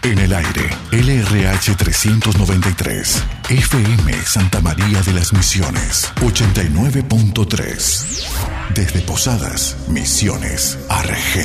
En el aire, LRH 393, FM Santa María de las Misiones, 89.3. Desde Posadas, Misiones, Argentina.